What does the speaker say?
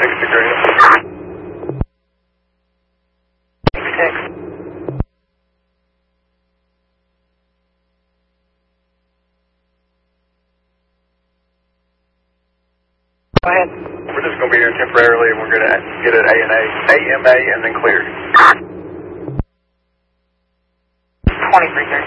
6 degree. 6. Go ahead. We're just going to be here temporarily, and we're going to get an AMA, and then clear. 2330.